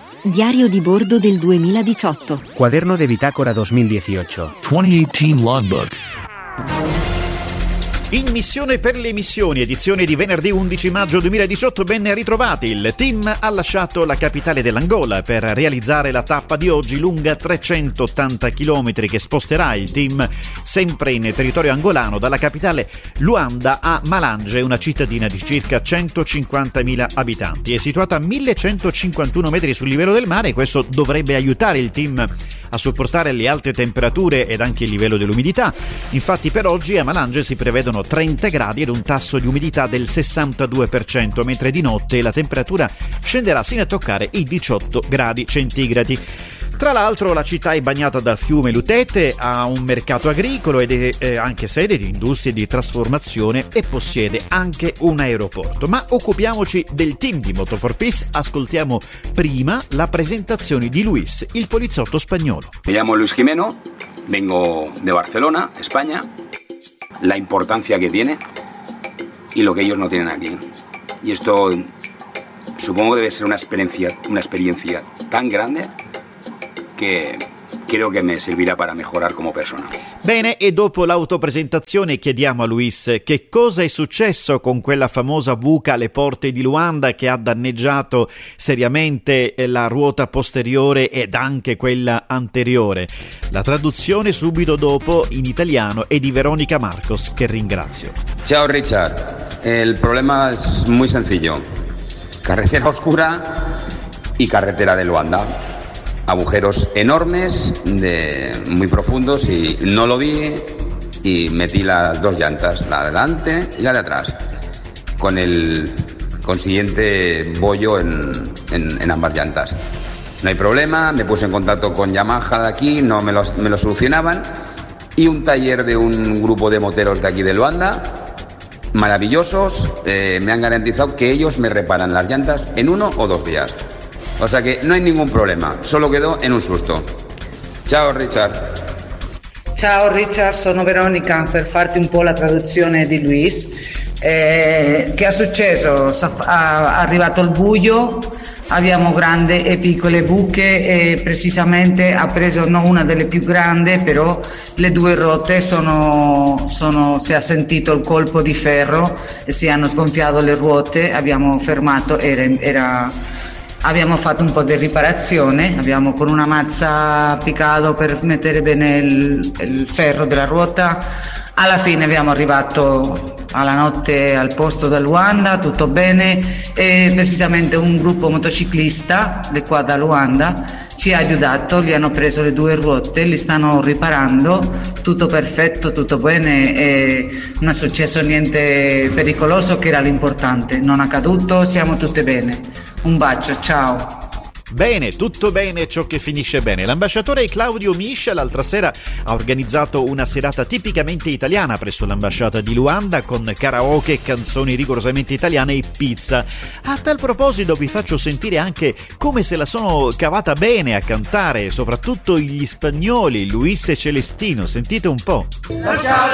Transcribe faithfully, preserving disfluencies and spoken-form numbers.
Diario di bordo del duemiladiciotto. Cuaderno de bitácora duemiladiciotto. duemiladiciotto Logbook. In missione per le missioni, edizione di venerdì undici maggio duemiladiciotto, ben ritrovati. Il team ha lasciato la capitale dell'Angola per realizzare la tappa di oggi lunga trecentottanta chilometri che sposterà il team sempre in territorio angolano dalla capitale Luanda a Malange, una cittadina di circa centocinquantamila abitanti. È situata a millecentocinquantuno metri sul livello del mare e questo dovrebbe aiutare il team a sopportare le alte temperature ed anche il livello dell'umidità. Infatti per oggi a Malange si prevedono trenta gradi ed un tasso di umidità del sessantadue per cento, mentre di notte la temperatura scenderà sino a toccare i diciotto gradi centigradi. Tra l'altro la città è bagnata dal fiume Lutete, ha un mercato agricolo ed è eh, anche sede di industrie di trasformazione e possiede anche un aeroporto. Ma occupiamoci del team di Moto for Peace, ascoltiamo prima la presentazione di Luis, il poliziotto spagnolo. Me llamo Luis Jimeno, vengo de Barcelona, España. La importancia que tiene y lo que ellos no tienen aquí. Y esto supongo debe ser una experiencia, una experiencia tan grande che credo che mi servirà per migliorare come persona. Bene, e dopo l'autopresentazione chiediamo a Luis che cosa è successo con quella famosa buca alle porte di Luanda che ha danneggiato seriamente la ruota posteriore ed anche quella anteriore. La traduzione subito dopo in italiano è di Veronica Marcos, che ringrazio. Ciao Richard, el problema es muy sencillo. Carretera oscura y carretera de Luanda. Agujeros enormes, de, muy profundos, y no lo vi y metí las dos llantas, la de adelante y la de atrás, con el consiguiente bollo en, en, en ambas llantas. No hay problema, me puse en contacto con Yamaha de aquí, no me lo, me lo solucionaban, y un taller de un grupo de moteros de aquí de Luanda, maravillosos, eh, me han garantizado que ellos me reparan las llantas en uno o dos días. O sea che non hay ningún problema, solo quedó en un susto. Ciao Richard. Ciao Richard, sono Veronica per farti un po' la traduzione di Luis. Eh, che è successo? È arrivato il buio, abbiamo grandi e piccole buche e precisamente ha preso non una delle più grandi, però le due rotte sono, sono si è sentito il colpo di ferro e si hanno sgonfiato le ruote, abbiamo fermato, era, era abbiamo fatto un po' di riparazione, abbiamo con una mazza appiccato per mettere bene il, il ferro della ruota. Alla fine abbiamo arrivato alla notte al posto da Luanda, tutto bene, e precisamente un gruppo motociclista di qua da Luanda ci ha aiutato, gli hanno preso le due ruote, li stanno riparando, tutto perfetto, tutto bene, e non è successo niente pericoloso, che era l'importante, non è accaduto, siamo tutte bene. Un bacio, ciao. Bene, tutto bene, ciò che finisce bene. L'ambasciatore Claudio Miscia l'altra sera ha organizzato una serata tipicamente italiana presso l'ambasciata di Luanda con karaoke, canzoni rigorosamente italiane e pizza. A tal proposito vi faccio sentire anche come se la sono cavata bene a cantare, soprattutto gli spagnoli, Luis e Celestino. Sentite un po'.